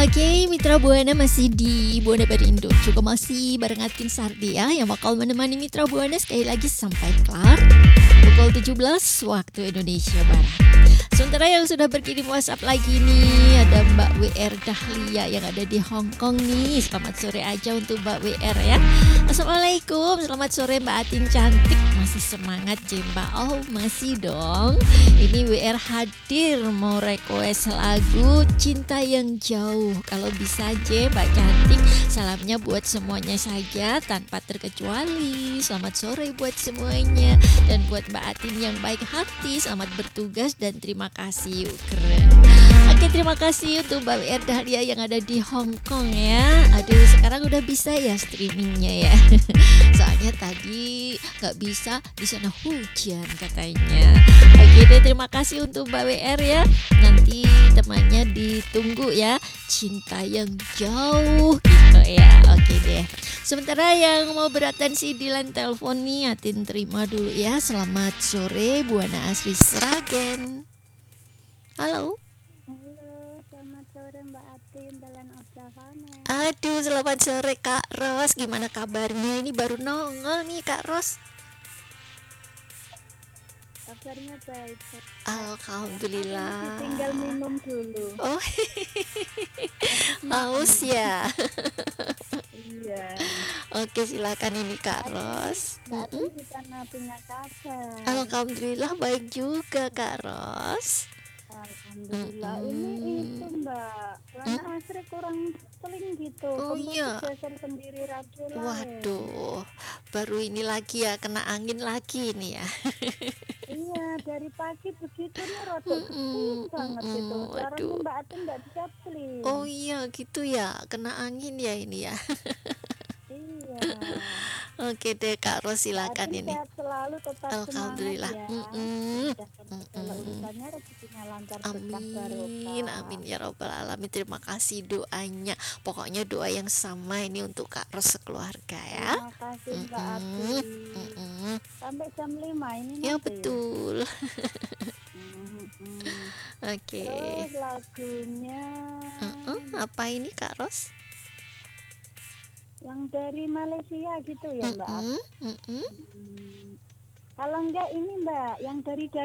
Oke, Mitra Buana masih di Buana Barindo. Juga masih bareng Atin Sardi ya, yang bakal menemani Mitra Buana sekali lagi sampai kelar pukul 17 waktu Indonesia Barat. Sementara yang sudah berkirim WhatsApp lagi nih, ada Mbak WR Dahlia yang ada di Hong Kong nih. Selamat sore aja untuk Mbak WR ya. Assalamualaikum, selamat sore Mbak Atin cantik. Masih semangat Mbak? Oh masih dong. Ini WR hadir mau request lagu Cinta Yang Jauh. Kalau bisa Mbak cantik, salamnya buat semuanya saja tanpa terkecuali. Selamat sore buat semuanya. Dan buat Mbak Atin yang baik hati, selamat bertugas dan terima kasih. Keren. Oke, terima kasih untuk Mbak WR Dahlia yang ada di Hong Kong ya. Aduh, sekarang udah bisa ya streamingnya ya. Soalnya tadi nggak bisa, di sana hujan katanya. Oke deh, terima kasih untuk Mbak WR ya. Nanti temannya ditunggu ya. Cinta yang jauh gitu ya. Oke deh. Sementara yang mau beratensi di line telepon nih, Atin terima dulu ya. Selamat sore Buana Asri Sragen. Halo. Halo, selamat sore Mbak Atin, Dalan Osavana. Aduh, selamat sore Kak Ros. Gimana kabarnya? Ini baru nongol nih Kak Ros. Kabarnya baik. Alhamdulillah. Tinggal minum dulu. Oh, haus ya. Iya. Oke, silakan ini Kak Ros. Mbak Atin di sana punya kabar. Alhamdulillah baik juga Kak Ros. Alhamdulillah. Ini itu Mbak, Buana Asri kurang seling gitu. Oh iya. Geser sendiri radio lain. Waduh, baru ini lagi ya, kena angin lagi nih ya. Iya, dari pagi begitu nih rada kecil banget gitu. Suaranya Waduh. Mbak Atin nggak bisa play. Oh iya gitu ya, kena angin ya ini ya. Iya. Oke deh Kak Ros, silakan Atin ini. sehat selalu, tetap Alhamdulillah. semangat ya. Kalau urusannya rezekinya lancar berkah Amin, barokah. amin ya robbal alamin. Terima kasih doanya. Pokoknya doa yang sama ini untuk Kak Ros sekeluarga ya. Terima kasih Mbak Atin. Sampai jam 5 ini Ya nanti. betul. Oke. Terus lagunya Apa ini Kak Ros? yang dari Malaysia gitu ya Mbak. Mm-mm. Kalau enggak ini Mbak, yang dari